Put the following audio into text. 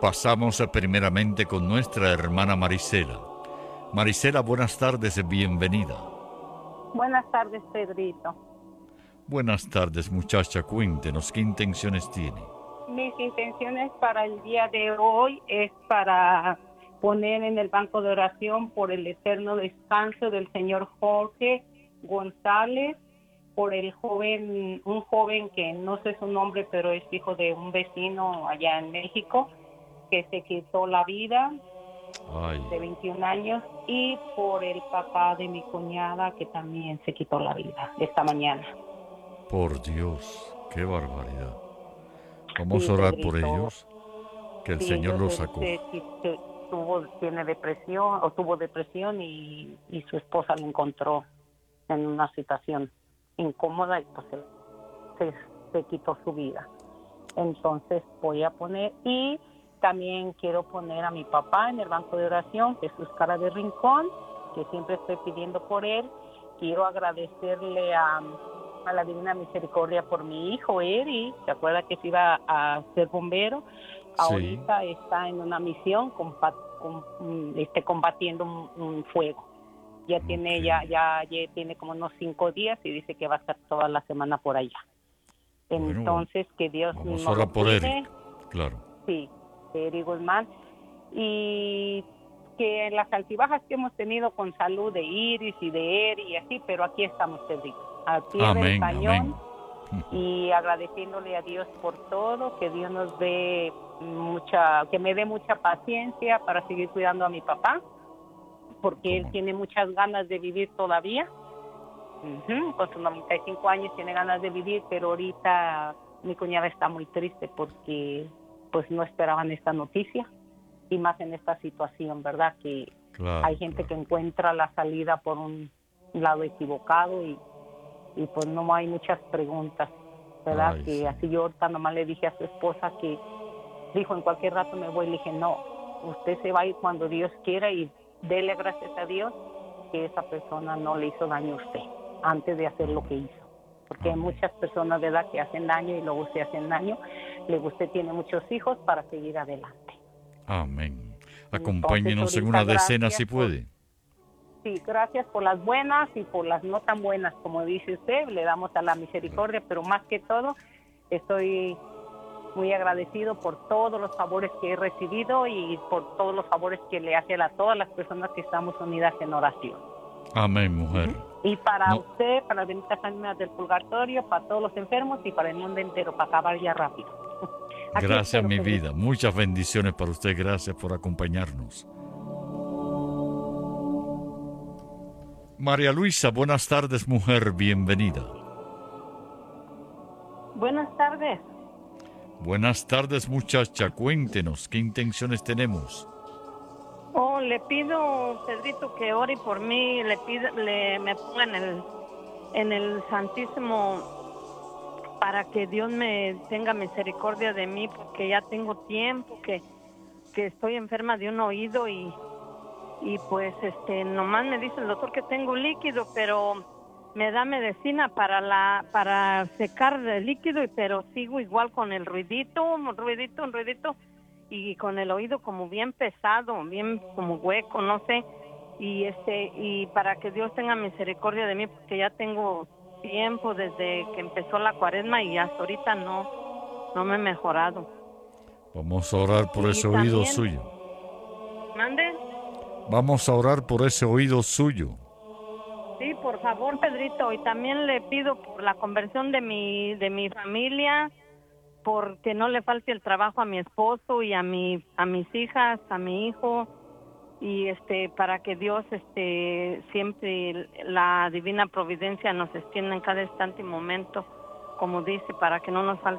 Pasamos primeramente con nuestra hermana Marisela. Marisela, buenas tardes, bienvenida. Buenas tardes, Pedrito. Buenas tardes, muchacha, cuéntenos, ¿qué intenciones tiene? Mis intenciones para el día de hoy es para poner en el banco de oración por el eterno descanso del señor Jorge González, por el joven, un joven que no sé su nombre, pero es hijo de un vecino allá en México, que se quitó la vida. Ay. De 21 años, y por el papá de mi cuñada, que también se quitó la vida esta mañana. Por Dios, qué barbaridad. Vamos Sí, a orar por Pedrito. ellos, que el Sí, Señor ellos los acoja. tiene depresión, o tuvo depresión, y su esposa lo encontró en una situación incómoda, y pues se quitó su vida. Entonces voy a poner, y también quiero poner a mi papá en el banco de oración, Jesús Cara de Rincón, que siempre estoy pidiendo por él. Quiero agradecerle a la Divina Misericordia por mi hijo Eri. ¿Se acuerda que se iba a ser bombero? Sí. Ahorita está en una misión combatiendo un fuego. Ya tiene Ok. ya tiene como unos 5 días, y dice que va a estar toda la semana por allá. Bueno, Entonces, que Dios vamos a nos lo orar por cuide. Eric, claro. Sí, Eric Guzmán. Y que las altibajas que hemos tenido con salud de Iris y de Eri y así, pero aquí estamos, Pedrito, al pie del Amén, amén. cañón, y agradeciéndole a Dios por todo, que Dios nos dé que me dé mucha paciencia para seguir cuidando a mi papá, porque él ¿Cómo? tiene muchas ganas de vivir todavía. Con sus 95 años tiene ganas de vivir, pero ahorita mi cuñada está muy triste porque pues no esperaban esta noticia, y más en esta situación, ¿verdad? Que Claro, hay gente que claro. encuentra la salida por un lado equivocado, y pues no hay muchas preguntas, ¿verdad? Ay, Que sí. así yo ahorita nomás le dije a su esposa, que dijo en cualquier rato me voy, le dije no, usted se va a ir cuando Dios quiera, y dele gracias a Dios que esa persona no le hizo daño a usted antes de hacer lo que Amén. hizo, porque hay Amén. muchas personas de edad que hacen daño y luego se hacen daño. Usted tiene muchos hijos para seguir adelante. Amén. Entonces Acompáñenos en ahorita una decena si puede. sí, gracias por las buenas y por las no tan buenas, como dice usted, le damos a la Claro. misericordia, pero más que todo estoy muy agradecido por todos los favores que he recibido, y por todos los favores que le hace a todas las personas que estamos unidas en oración. Amén, mujer. Y para No, usted, para las benditas ánimas del purgatorio, para todos los enfermos y para el mundo entero, para acabar ya rápido. Aquí gracias, espero, mi Pedrito. vida. Muchas bendiciones para usted. Gracias por acompañarnos. María Luisa, buenas tardes, mujer. Bienvenida. Buenas tardes. Buenas tardes, muchacha. Cuéntenos, ¿qué intenciones tenemos? Oh, le pido, Pedrito, que ore por mí, me ponga en el Santísimo, para que Dios me tenga misericordia de mí, porque ya tengo tiempo que estoy enferma de un oído, y pues nomás me dice el doctor que tengo líquido, pero me da medicina para secar el líquido, pero sigo igual con el un ruidito, y con el oído como bien pesado, bien como hueco, no sé. Y para que Dios tenga misericordia de mí, porque ya tengo tiempo desde que empezó la cuaresma, y hasta ahorita no me he mejorado. Vamos a orar por Y ese oído también, suyo. mande. Vamos a orar por ese oído suyo. Sí, por favor, Pedrito, y también le pido por la conversión de mi familia, porque no le falte el trabajo a mi esposo y a mis hijas, a mi hijo, y para que Dios siempre la divina providencia nos extienda en cada instante y momento, como dice, para que no nos falte